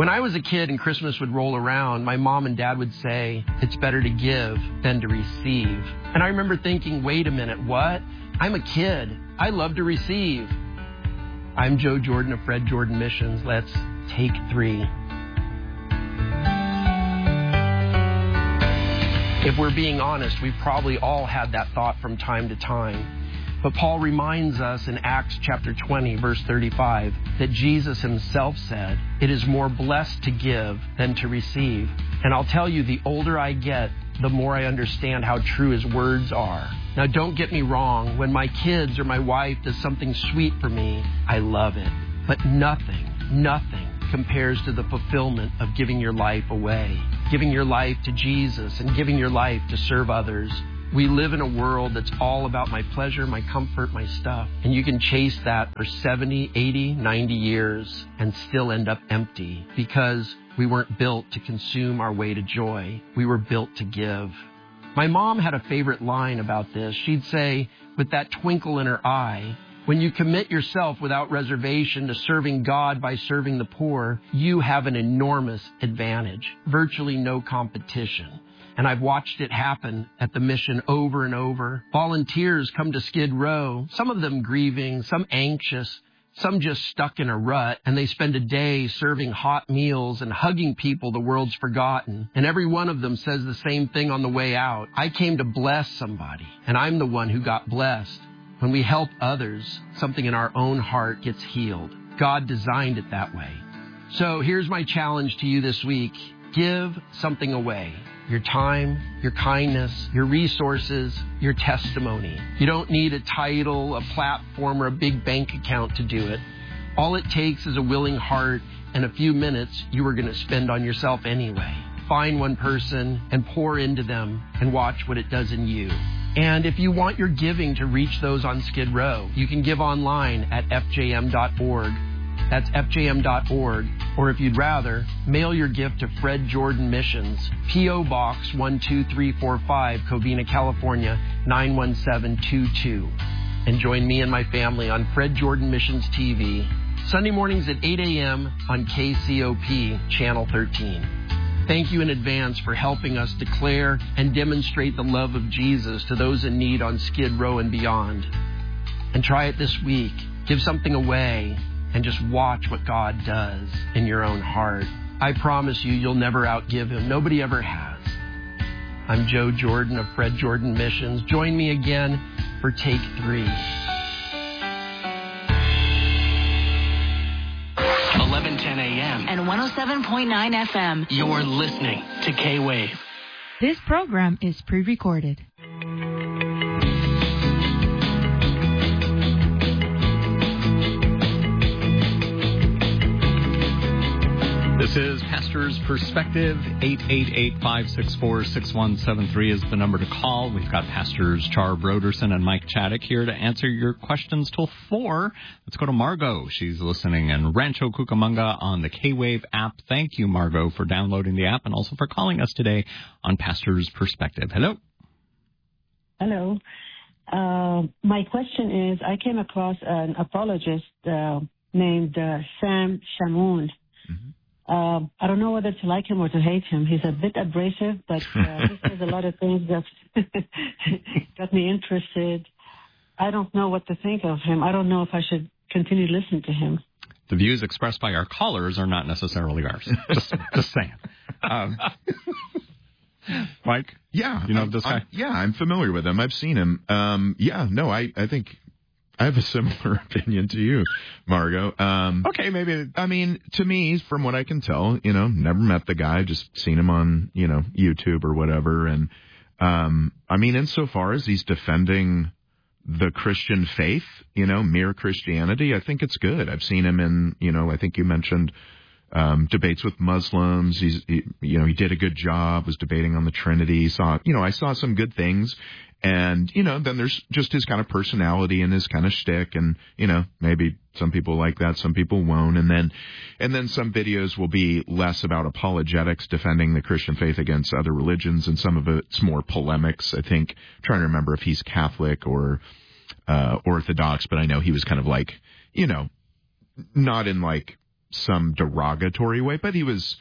When I was a kid and Christmas would roll around, my mom and dad would say, it's better to give than to receive. And I remember thinking, wait a minute, what? I'm a kid. I love to receive. I'm Joe Jordan of Fred Jordan Missions. Let's take 3. If we're being honest, we've probably all had that thought from time to time. But Paul reminds us in Acts chapter 20, verse 35, that Jesus himself said, it is more blessed to give than to receive. And I'll tell you, the older I get, the more I understand how true his words are. Now, don't get me wrong. When my kids or my wife does something sweet for me, I love it. But nothing compares to the fulfillment of giving your life away, giving your life to Jesus and giving your life to serve others. We live in a world that's all about my pleasure, my comfort, my stuff. And you can chase that for 70, 80, 90 years and still end up empty because we weren't built to consume our way to joy. We were built to give. My mom had a favorite line about this. She'd say, with that twinkle in her eye, when you commit yourself without reservation to serving God by serving the poor, you have an enormous advantage, virtually no competition. And I've watched it happen at the mission over and over. Volunteers come to Skid Row, some of them grieving, some anxious, some just stuck in a rut, and they spend a day serving hot meals and hugging people the world's forgotten. And every one of them says the same thing on the way out. I came to bless somebody, and I'm the one who got blessed. When we help others, something in our own heart gets healed. God designed it that way. So here's my challenge to you this week. Give something away. Your time, your kindness, your resources, your testimony. You don't need a title, a platform, or a big bank account to do it. All it takes is a willing heart and a few minutes you are going to spend on yourself anyway. Find one person and pour into them and watch what it does in you. And if you want your giving to reach those on Skid Row, you can give online at fjm.org. That's fjm.org. Or if you'd rather, mail your gift to Fred Jordan Missions, P.O. Box 12345, Covina, California, 91722. And join me and my family on Fred Jordan Missions TV, Sunday mornings at 8 a.m. on KCOP, Channel 13. Thank you in advance for helping us declare and demonstrate the love of Jesus to those in need on Skid Row and beyond. And try it this week. Give something away. And just watch what God does in your own heart. I promise you, you'll never outgive him. Nobody ever has. I'm Joe Jordan of Fred Jordan Missions. Join me again for Take 3. 11:10 a.m. and 107.9 FM. You're listening to K-Wave. This program is pre-recorded. This is Pastor's Perspective. 888-564-6173 is the number to call. We've got Pastors Char Broderson and Mike Chaddick here to answer your questions till 4. Let's go to Margot. She's listening in Rancho Cucamonga on the K-Wave app. Thank you, Margot, for downloading the app and also for calling us today on Pastor's Perspective. Hello. Hello. My question is, I came across an apologist named Sam Shamoun. Mm-hmm. I don't know whether to like him or to hate him. He's a bit abrasive, but he says a lot of things that got me interested. I don't know what to think of him. I don't know if I should continue to listen to him. The views expressed by our callers are not necessarily ours. Just saying. Mike? Yeah. You know this guy? I'm familiar with him. I've seen him. I think I have a similar opinion to you, Margot. Okay, maybe. I mean, to me, from what I can tell, never met the guy, just seen him on, YouTube or whatever. And, insofar as he's defending the Christian faith, mere Christianity, I think it's good. I've seen him in, I think you mentioned debates with Muslims. He did a good job, was debating on the Trinity. I saw some good things. And, then there's just his kind of personality and his kind of shtick. And, maybe some people like that, some people won't. And then some videos will be less about apologetics, defending the Christian faith against other religions. And some of it's more polemics. I think, I'm trying to remember if he's Catholic or Orthodox, but I know he was kind of like, not in like, some derogatory way, but he was,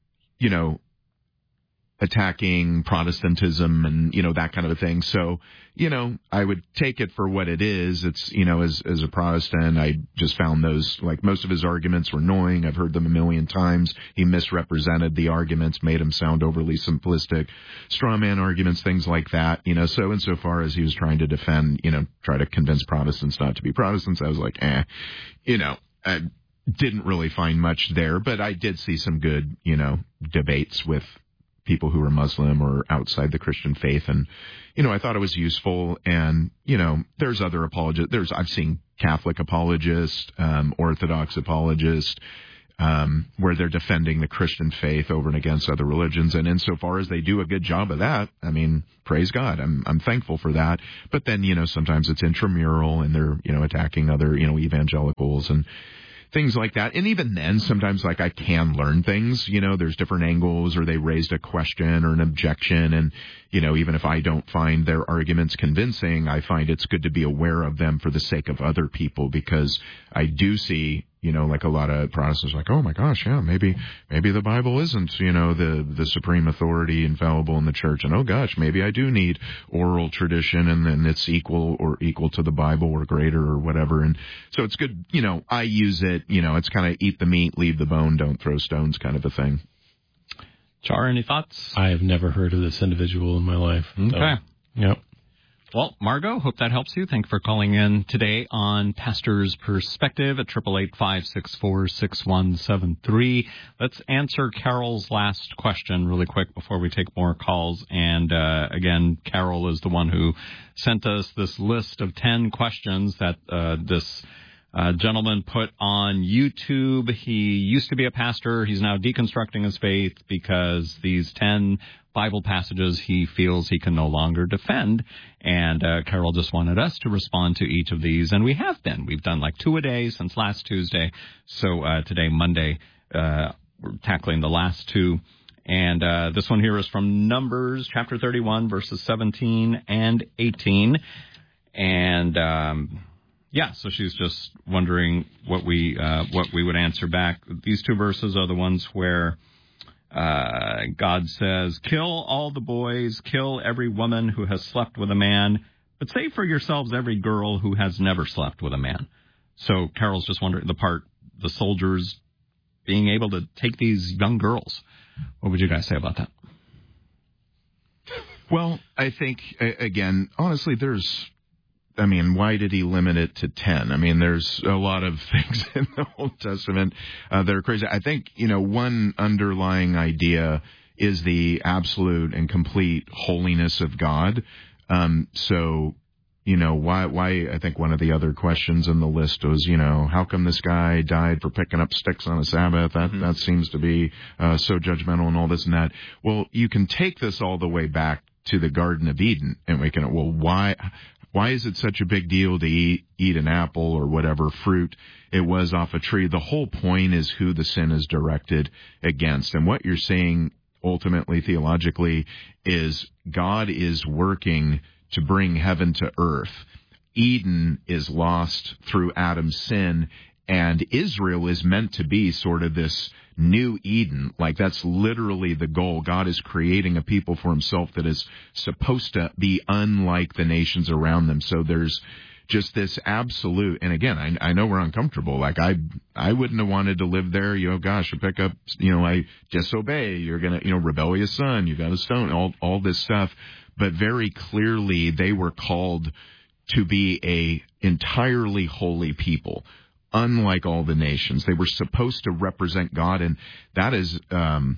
attacking Protestantism and, that kind of a thing. So, I would take it for what it is. It's, as a Protestant, I just found those, like, most of his arguments were annoying. I've heard them a million times. He misrepresented the arguments, made them sound overly simplistic, straw man arguments, things like that, So insofar as he was trying to defend, try to convince Protestants not to be Protestants, I was like, I didn't really find much there, but I did see some good, debates with people who are Muslim or outside the Christian faith. And, I thought it was useful. And, there's other apologists. I've seen Catholic apologists, Orthodox apologists, where they're defending the Christian faith over and against other religions. And insofar as they do a good job of that, I mean, praise God. I'm thankful for that. But then, sometimes it's intramural and they're, attacking other, evangelicals and things like that. And even then, sometimes, I can learn things, there's different angles, or they raised a question or an objection. And, even if I don't find their arguments convincing, I find it's good to be aware of them for the sake of other people, because I do see, like a lot of Protestants like, oh my gosh, yeah, maybe the Bible isn't, the supreme authority infallible in the church. And oh gosh, maybe I do need oral tradition and then it's equal to the Bible or greater or whatever. And so it's good, I use it, it's kind of eat the meat, leave the bone, don't throw stones kind of a thing. Char, any thoughts? I have never heard of this individual in my life. Okay. Yep. Well, Margot, hope that helps you. Thank you for calling in today on Pastor's Perspective at 888-564-6173. Let's answer Carol's last question really quick before we take more calls. And again, Carol is the one who sent us this list of 10 questions that this gentleman put on YouTube. He used to be a pastor. He's now deconstructing his faith because these 10 Bible passages he feels he can no longer defend. And Carol just wanted us to respond to each of these. And we have been. We've done like 2 a day since last Tuesday. So today, Monday, we're tackling the last 2. And this one here is from Numbers chapter 31, verses 17 and 18. And yeah, so she's just wondering what we would answer back. These 2 verses are the ones where God says, kill all the boys, kill every woman who has slept with a man, but save for yourselves every girl who has never slept with a man. So Carol's just wondering the soldiers being able to take these young girls. What would you guys say about that? Well, I think, again, honestly, why did he limit it to 10? I mean, there's a lot of things in the Old Testament that are crazy. I think, one underlying idea is the absolute and complete holiness of God. So, why I think one of the other questions in the list was, how come this guy died for picking up sticks on a Sabbath? That seems to be so judgmental and all this and that. Well, you can take this all the way back to the Garden of Eden, and we can, why is it such a big deal to eat an apple or whatever fruit it was off a tree? The whole point is who the sin is directed against. And what you're saying ultimately theologically is God is working to bring heaven to earth. Eden is lost through Adam's sin, and Israel is meant to be sort of this new Eden. Like, that's literally the goal. God is creating a people for himself that is supposed to be unlike the nations around them. So there's just this absolute, and again, I know we're uncomfortable. Like, I wouldn't have wanted to live there. Gosh, you pick up, I disobey. You're going to, rebellious son, you got to stone, all this stuff. But very clearly, they were called to be a entirely holy people, unlike all the nations. They were supposed to represent God, and that is a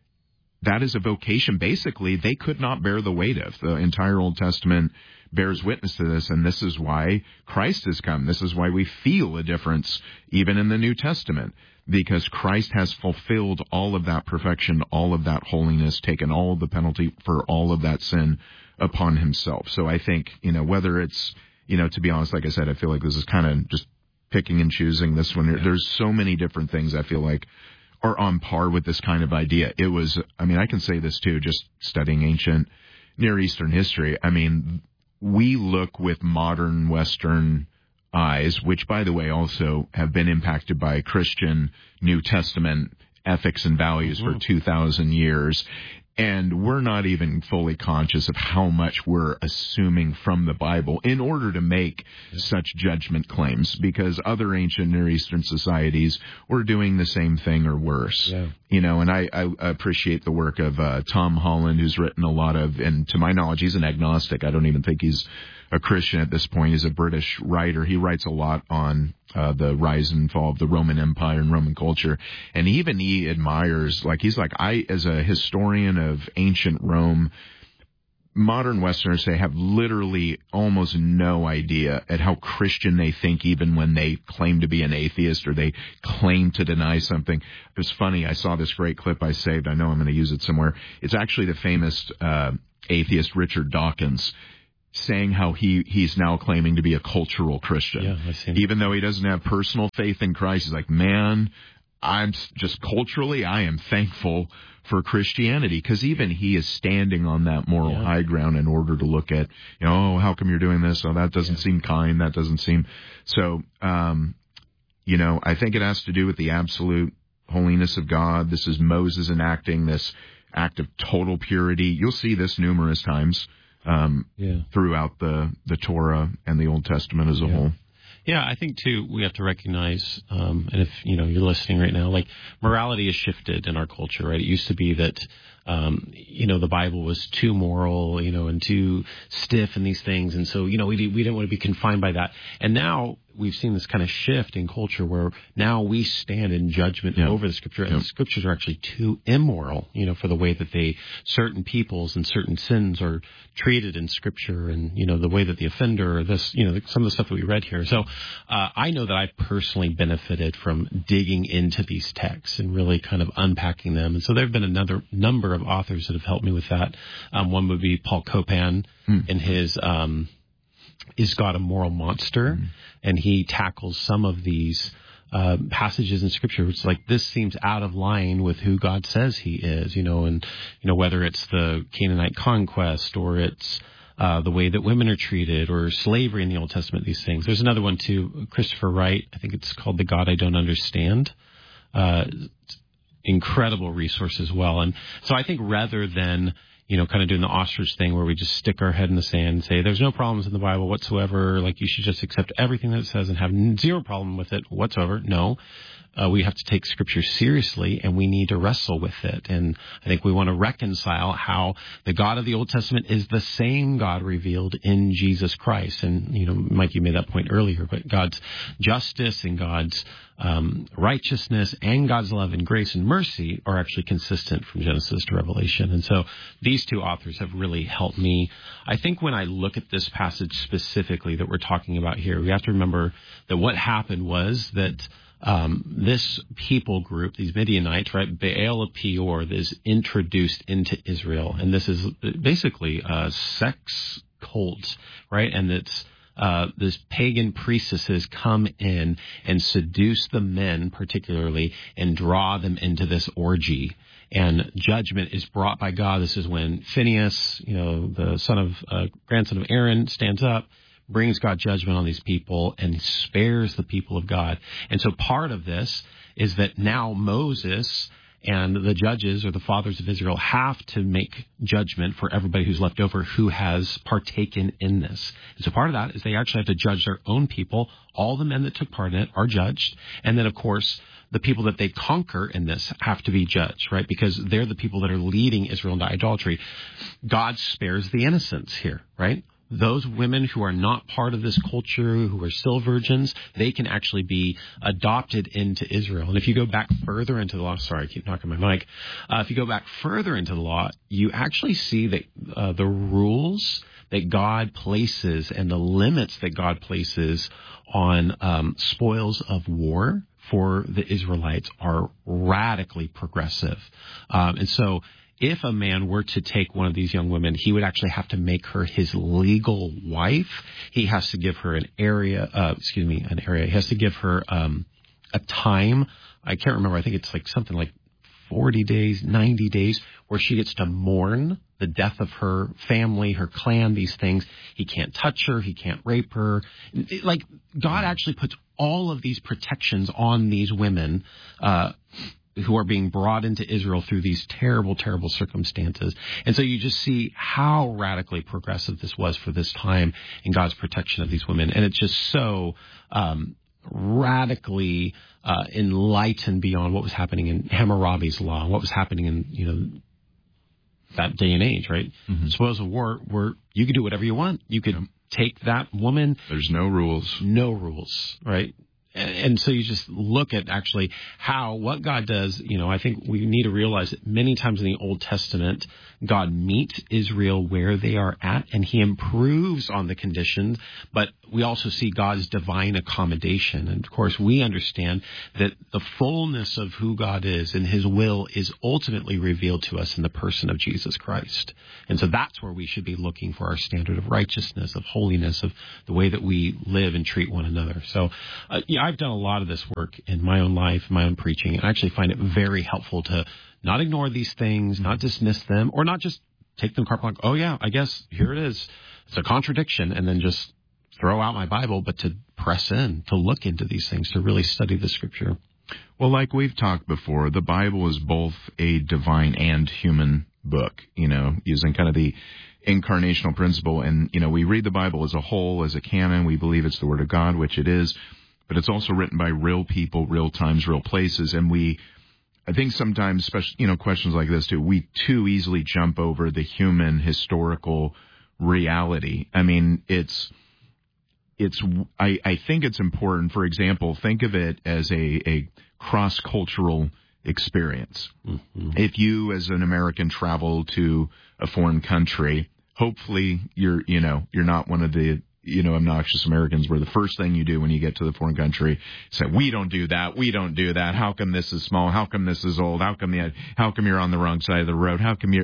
vocation. Basically, they could not bear the weight of. The entire Old Testament bears witness to this, and this is why Christ has come. This is why we feel a difference even in the New Testament, because Christ has fulfilled all of that perfection, all of that holiness, taken all of the penalty for all of that sin upon himself. So I think, whether it's, to be honest, like I said, I feel like this is kind of just picking and choosing this one. Yeah. There's so many different things I feel like are on par with this kind of idea. It was, I can say this too, just studying ancient Near Eastern history. We look with modern Western eyes, which, by the way, also have been impacted by Christian New Testament ethics and values for 2,000 years. And we're not even fully conscious of how much we're assuming from the Bible in order to make such judgment claims, because other ancient Near Eastern societies were doing the same thing or worse. Yeah. You know, and I appreciate the work of Tom Holland, who's written a lot of, and to my knowledge, he's an agnostic. I don't even think he's a Christian at this point. He's a British writer. He writes a lot on the rise and fall of the Roman Empire and Roman culture. And even he admires, he's like, I, as a historian of ancient Rome, modern Westerners say have literally almost no idea at how Christian they think, even when they claim to be an atheist or they claim to deny something. It was funny. I saw this great clip I saved. I know I'm going to use it somewhere. It's actually the famous atheist Richard Dawkins saying how he's now claiming to be a cultural Christian. Yeah, I've seen even though he doesn't have personal faith in Christ. He's like, man, I'm just culturally, I am thankful for Christianity, because even he is standing on that moral high ground in order to look at, how come you're doing this? Oh, that doesn't seem kind. That doesn't seem so. I think it has to do with the absolute holiness of God. This is Moses enacting this act of total purity. You'll see this numerous times throughout the Torah and the Old Testament as a whole. Yeah, I think, too, we have to recognize, and if, you're listening right now, morality has shifted in our culture, right? It used to be that, the Bible was too moral, and too stiff in these things. And so, we didn't want to be confined by that. And now we've seen this kind of shift in culture where now we stand in judgment over the Scripture, and the Scriptures are actually too immoral, for the way that certain peoples and certain sins are treated in Scripture, and, the way that the offender, or this, some of the stuff that we read here. So I know that I personally benefited from digging into these texts and really kind of unpacking them. And so there have been another number of authors that have helped me with that. One would be Paul Copan in his Is God a Moral Monster? And he tackles some of these passages in Scripture. It's like, this seems out of line with who God says he is, and, whether it's the Canaanite conquest, or it's the way that women are treated, or slavery in the Old Testament, these things. There's another one too, Christopher Wright. I think it's called The God I Don't Understand. Incredible resource as well. And so I think rather than, kind of doing the ostrich thing where we just stick our head in the sand and say, there's no problems in the Bible whatsoever, you should just accept everything that it says and have zero problem with it whatsoever. No. We have to take Scripture seriously, and we need to wrestle with it. And I think we want to reconcile how the God of the Old Testament is the same God revealed in Jesus Christ. And, Mike, you made that point earlier, but God's justice and God's righteousness and God's love and grace and mercy are actually consistent from Genesis to Revelation. And so these two authors have really helped me. I think when I look at this passage specifically that we're talking about here, we have to remember that what happened was that this people group, these Midianites, right, Baal of Peor, is introduced into Israel. And this is basically a sex cult, right? And it's this pagan priestesses come in and seduce the men particularly and draw them into this orgy. And judgment is brought by God. This is when Phinehas, the grandson of Aaron, stands up, brings God judgment on these people, and spares the people of God. And so part of this is that now Moses and the judges, or the fathers of Israel, have to make judgment for everybody who's left over who has partaken in this. And so part of that is they actually have to judge their own people. All the men that took part in it are judged. And then, of course, the people that they conquer in this have to be judged, right? Because they're the people that are leading Israel into idolatry. God spares the innocents here, right? Those women who are not part of this culture, who are still virgins, they can actually be adopted into Israel. And if you go back further into the law, sorry, I keep knocking my mic. If you go back further into the law, you actually see that the rules that God places and the limits that God places on spoils of war for the Israelites are radically progressive. And so if a man were to take one of these young women, he would actually have to make her his legal wife. He has to give her an area. He has to give her a time. I can't remember. I think it's something like 40 days, 90 days, where she gets to mourn the death of her family, her clan, these things. He can't touch her. He can't rape her. Like, God actually puts all of these protections on these women who are being brought into Israel through these terrible, terrible circumstances. And so you just see how radically progressive this was for this time in God's protection of these women. And it's just so radically enlightened beyond what was happening in Hammurabi's law, what was happening in, that day and age, right? Mm-hmm. Suppose a war where you could do whatever you want. You could take that woman. There's no rules. No rules, right? And so you just look at actually what God does. I think we need to realize that many times in the Old Testament, God meets Israel where they are at, and he improves on the conditions. But we also see God's divine accommodation. And of course, we understand that the fullness of who God is and his will is ultimately revealed to us in the person of Jesus Christ. And so that's where we should be looking for our standard of righteousness, of holiness, of the way that we live and treat one another. So, I've done a lot of this work in my own life, my own preaching, and I actually find it very helpful to not ignore these things, not dismiss them, or not just take them carte blanche. Oh, yeah, I guess here it is. It's a contradiction, and then just throw out my Bible, but to press in, to look into these things, to really study the Scripture. Well, like we've talked before, the Bible is both a divine and human book, using kind of the incarnational principle. And, we read the Bible as a whole, as a canon. We believe it's the Word of God, which it is. But it's also written by real people, real times, real places. And I think sometimes, especially, questions like this too, we too easily jump over the human historical reality. I mean, I think it's important. For example, think of it as a cross-cultural experience. Mm-hmm. If you, as an American, travel to a foreign country, hopefully you're not one of the obnoxious Americans where the first thing you do when you get to the foreign country say, we don't do that. How come this is small? How come this is old? How come you're on the wrong side of the road? How come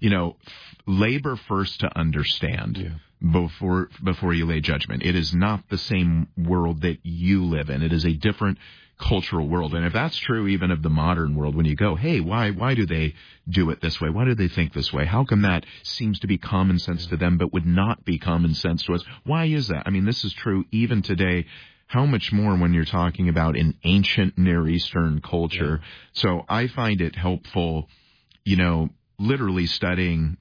labor first to understand before you lay judgment. It is not the same world that you live in. It is a different cultural world. And if that's true even of the modern world, when you go, hey, why do they do it this way? Why do they think this way? How come that seems to be common sense to them but would not be common sense to us? Why is that? I mean, this is true even today. How much more when you're talking about an ancient Near Eastern culture? Yeah. So I find it helpful, literally studying,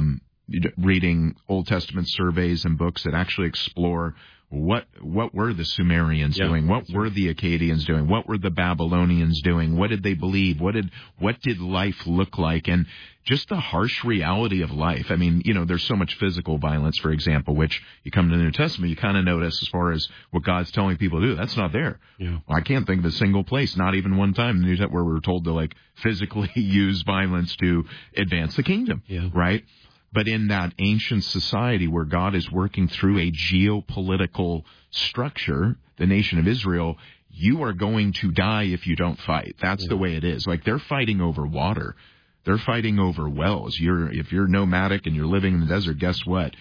reading Old Testament surveys and books that actually explore what were the Sumerians doing? What were the Akkadians doing? What were the Babylonians doing? What did they believe? What did life look like? And just the harsh reality of life. I mean, there's so much physical violence, for example, which you come to the New Testament, you kind of notice as far as what God's telling people to do. That's not there. Yeah. Well, I can't think of a single place, not even one time in the New Testament where we're told to physically use violence to advance the kingdom, right? But in that ancient society where God is working through a geopolitical structure, the nation of Israel, you are going to die if you don't fight. That's the way it is. They're fighting over water. They're fighting over wells. If you're nomadic and you're living in the desert, guess what?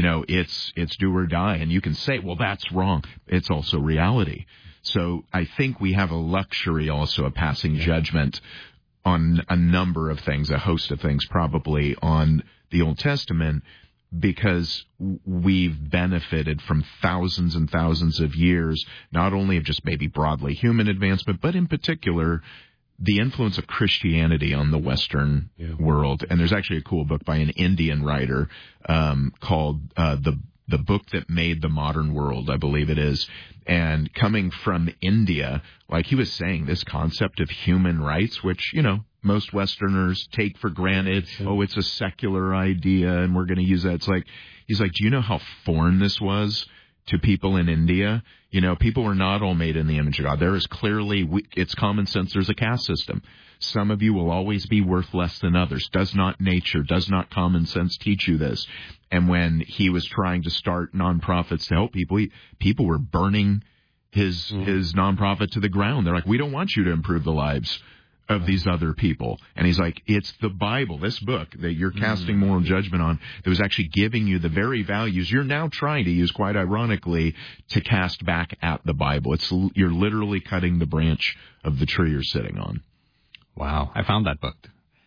It's do or die. And you can say, well, that's wrong. It's also reality. So I think we have a luxury also of passing judgment on a number of things, a host of things probably on the Old Testament, because we've benefited from thousands and thousands of years, not only of just maybe broadly human advancement, but in particular, the influence of Christianity on the Western world. And there's actually a cool book by an Indian writer called The Book That Made the Modern World, I believe it is. And coming from India, like he was saying, this concept of human rights, which, most Westerners take for granted. Oh, it's a secular idea, and we're going to use that. He's like, do you know how foreign this was to people in India? People were not all made in the image of God. There is clearly, it's common sense, there's a caste system. Some of you will always be worth less than others. Does not nature, does not common sense teach you this? And when he was trying to start nonprofits to help people, people were burning his nonprofit to the ground. They're like, we don't want you to improve the lives of these other people. And he's like, it's the Bible, this book that you're casting moral judgment on, that was actually giving you the very values you're now trying to use, quite ironically, to cast back at the Bible. You're literally cutting the branch of the tree you're sitting on. Wow. I found that book.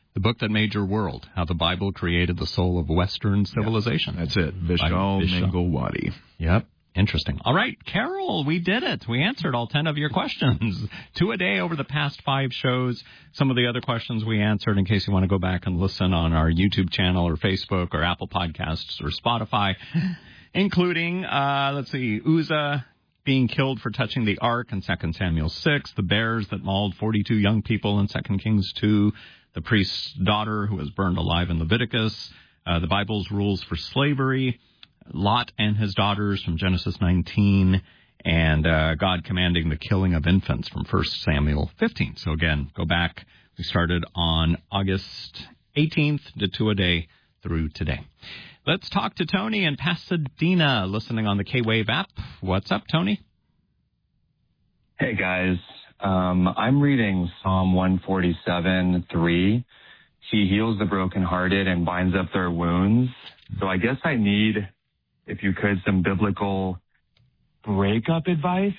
The book that made your world, How the Bible Created the Soul of Western Civilization. That's it. Vishal Mangalwadi. Yep. Interesting. All right, Carol, we did it. We answered all 10 of your questions. 2 a day over the past 5 shows. Some of the other questions we answered, in case you want to go back and listen on our YouTube channel or Facebook or Apple Podcasts or Spotify, including, Uzzah being killed for touching the ark in 2 Samuel 6, the bears that mauled 42 young people in 2 Kings 2, the priest's daughter who was burned alive in Leviticus, the Bible's rules for slavery, Lot and his daughters from Genesis 19, and God commanding the killing of infants from 1 Samuel 15. So again, go back. We started on August 18th, did 2 a day through today. Let's talk to Tony in Pasadena, listening on the K-Wave app. What's up, Tony? Hey, guys. I'm reading Psalm 147:3. He heals the brokenhearted and binds up their wounds. So I guess I need, if you could, some biblical breakup advice.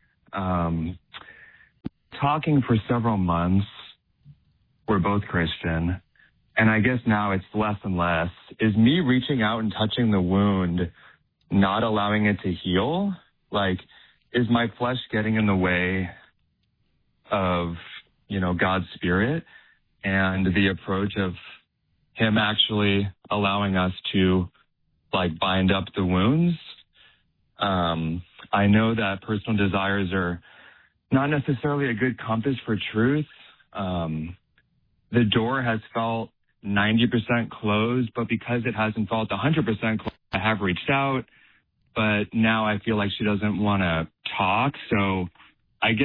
Talking for several months, we're both Christian, and I guess now it's less and less. Is me reaching out and touching the wound not allowing it to heal? Like, is my flesh getting in the way of, God's Spirit and the approach of Him actually allowing us to, bind up the wounds? I know that personal desires are not necessarily a good compass for truth. The door has felt 90% closed, but because it hasn't felt 100% closed, I have reached out, but now I feel like she doesn't want to talk. So